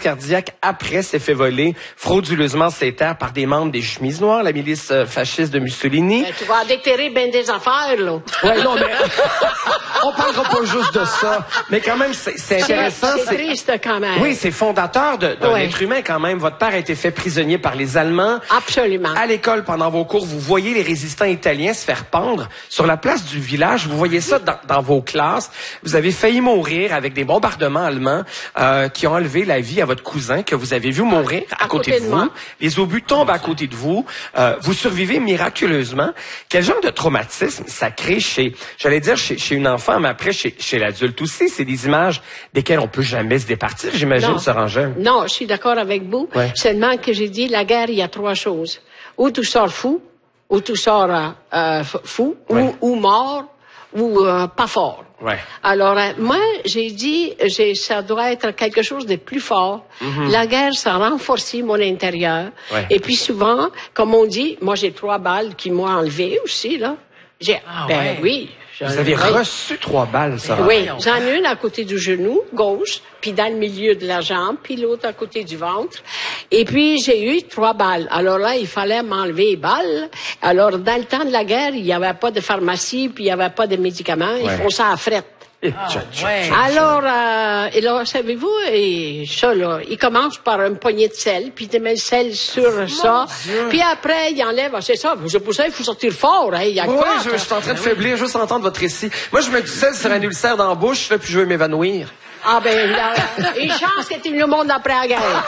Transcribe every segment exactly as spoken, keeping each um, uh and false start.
cardiaque après s'est fait voler frauduleusement ses terres par des membres des chemises noires, la milice fasciste de Mussolini. Ben, tu vas déterrer bien des affaires, là. Ouais, non, mais on parlera pas juste de ça. Mais quand même, c'est, c'est intéressant. C'est triste, quand même. Oui, c'est fondateur de, d'un ouais. être humain, quand même. Votre père a été fait prisonnier par les Allemands. Absolument. À l'école, pendant vos cours, vous voyez les résistants italiens se faire pendre sur la place du village. Vous voyez ça dans, dans vos classes. Vous avez failli mourir avec des bombardements allemands euh, qui ont enlevé la vie à votre cousin que vous avez vu mourir à, à côté, côté de, de vous. Les obus tombent à côté de vous. Euh, vous survivez miraculeusement. Quel genre de traumatisme ça crée chez, j'allais dire chez, chez une enfant, mais après chez, chez l'adulte aussi? C'est des images desquelles on peut jamais se départir, j'imagine, Sœur Angèle. Non, je suis d'accord avec vous. Ouais. Seulement que j'ai dit, la guerre, il y a trois choses. Ou tu sors fou, ou tu sors euh, fou, ouais. ou, ou mort, ou euh, pas fort. Ouais. Alors, euh, moi, j'ai dit, j'ai, ça doit être quelque chose de plus fort. Mm-hmm. La guerre, ça a renforcé mon intérieur. Ouais. Et puis souvent, comme on dit, moi, j'ai trois balles qui m'ont enlevé aussi, là. J'ai, ah, ben ouais. oui. Vous avez oui. reçu trois balles, ça. Oui, j'en ai une à côté du genou gauche, puis dans le milieu de la jambe, puis l'autre à côté du ventre. Et puis, j'ai eu trois balles. Alors là, il fallait m'enlever les balles. Alors, dans le temps de la guerre, il n'y avait pas de pharmacie, puis il n'y avait pas de médicaments. Ouais. Ils font ça à frette. Ah, ouais. Alors, euh, et là, savez-vous, et ça, là, il commence par une poignée de sel, puis il met le sel sur Mon ça, Dieu. Puis après, il enlève, c'est ça, c'est pour ça qu'il faut sortir fort, hein, il y a oui, quoi? je, je suis en train de faiblir, juste entendre votre récit. Moi, je mets du sel sur un ulcère dans la bouche, là, puis je veux m'évanouir. Ah ben, là, une chance que tu le monde après la guerre.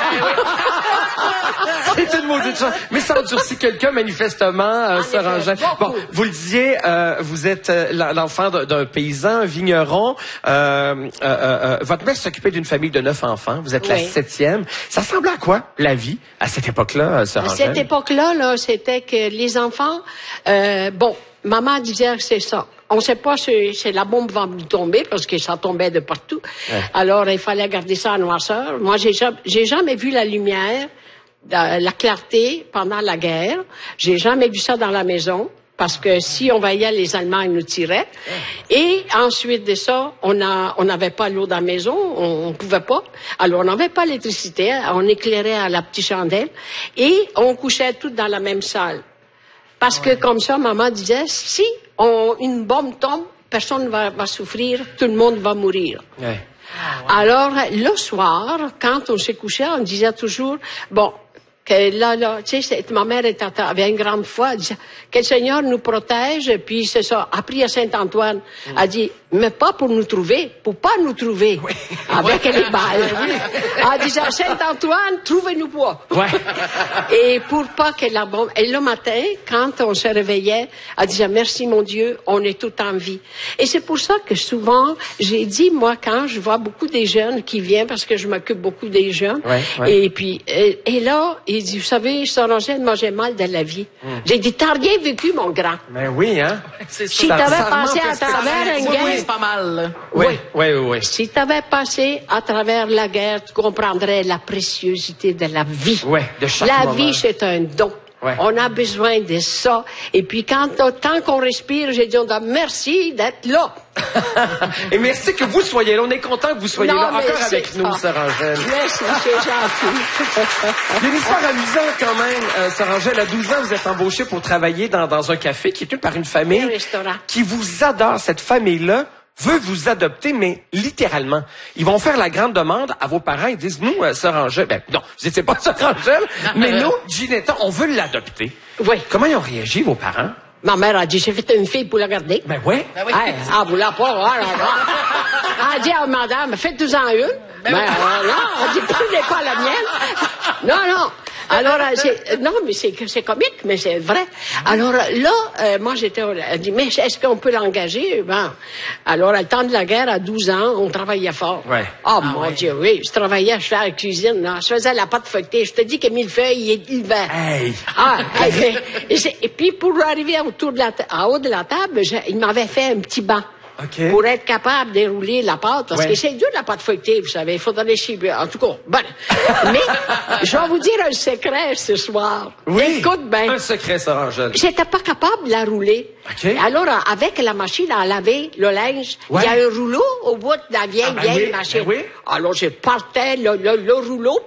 C'est une maudite chance. Mais ça endurcit quelqu'un, manifestement, euh, Sœur Angèle. Bon, vous le disiez, euh, vous êtes euh, l'enfant d'un paysan, un vigneron. Euh, euh, euh, votre mère s'occupait d'une famille de neuf enfants. Vous êtes oui. la septième. Ça ressemblait à quoi, la vie, à cette époque-là, Sœur Angèle? À cette époque-là, là, c'était que les enfants... Euh, bon, maman disait que c'est ça. On ne sait pas si, si la bombe va nous tomber parce que ça tombait de partout. Ouais. Alors, il fallait garder ça en noirceur. Moi, j'ai jamais, j'ai jamais vu la lumière, la, la clarté pendant la guerre. J'ai jamais vu ça dans la maison parce que si on voyait les Allemands, ils nous tiraient. Et ensuite de ça, on a, on n'avait pas l'eau dans la maison, on, on pouvait pas. Alors, on n'avait pas l'électricité, on éclairait à la petite chandelle et on couchait tous dans la même salle. Parce que comme ça, maman disait, si on, une bombe tombe, personne ne va, va souffrir, tout le monde va mourir. Ouais. Ah, ouais. Alors, le soir, quand on s'est couché, on disait toujours, bon, que là, là, tu sais, ma mère était, avait une grande foi, elle disait, que le Seigneur nous protège, puis c'est ça, a pris à Saint-Antoine, mmh. a dit, mais pas pour nous trouver, pour pas nous trouver, oui. avec oui. les balles. Oui. Elle disait, Saint-Antoine, trouvez-nous pas. Ouais. Et pour pas que la bombe, et le matin, quand on se réveillait, elle disait, merci mon Dieu, on est tout en vie. Et c'est pour ça que souvent, j'ai dit, moi, quand je vois beaucoup des jeunes qui viennent, parce que je m'occupe beaucoup des jeunes, ouais, ouais. et puis, et, et là, il dit, vous savez, Sœur Angèle, moi, j'ai mal de la vie. Mm. J'ai dit, t'as rien vécu, mon grand. Ben oui, hein? Si t'avais passé à travers une guerre... Oui, c'est pas mal. Oui, oui, oui. oui. Si t'avais passé à travers la guerre, tu comprendrais la préciosité de la vie. Oui, de chaque La moment. vie, c'est un don. Ouais. On a besoin de ça. Et puis, quand, tant qu'on respire, j'ai dit, on dit, merci d'être là. Et merci que vous soyez là. On est content que vous soyez non, là encore avec nous, Sœur Angèle. Merci, c'est gentil. Il y a une histoire amusante quand même, euh, Sœur Angèle. À douze ans, vous êtes embauchée pour travailler dans, dans un café qui est tenu par une famille un restaurant. Qui vous adore. Cette famille-là veut vous adopter, mais littéralement. Ils vont faire la grande demande à vos parents. Ils disent, nous, euh, Sœur Angèle, ben non, vous n'étiez pas Sœur Angèle, mais nous, Ginetta, on veut l'adopter. Oui. Comment ils ont réagi, vos parents? Ma mère a dit, j'ai fait une fille pour la garder. Ben ouais. Ben oui. Hey, ah, vous la pas, voilà. Elle a dit à madame, faites-en une. Ben, ben oui. Non, elle dit, prenez pas la mienne. Non, non. Alors, c'est, non, mais c'est, c'est comique, mais c'est vrai. Alors là, euh, moi, j'étais, elle dit, mais est-ce qu'on peut l'engager? Ben, alors, à le temps de la guerre, à douze ans, on travaillait fort. Ouais. Oh, ah, mon ouais. Dieu, oui. Je travaillais, je faisais la cuisine, là. Je faisais la pâte feuilletée. Je te dis que millefeuille, il va. Hey! Ah, et, et, et puis, pour arriver autour de la, en haut de la table, je, il m'avait fait un petit banc. Okay. Pour être capable de dérouler la pâte, parce ouais. que c'est dur la pâte feuilletée, vous savez, il faudrait les chibrer. En tout cas, bon. Mais, je vais vous dire un secret ce soir. Oui. Écoute bien. Un secret, Sœur Angèle. J'étais pas capable de la rouler. Okay. Alors, avec la machine à laver le linge, il ouais. y a un rouleau au bout de la vieille, ah, ben vieille oui, machine. Ben oui. Alors, je partais le, le, le rouleau,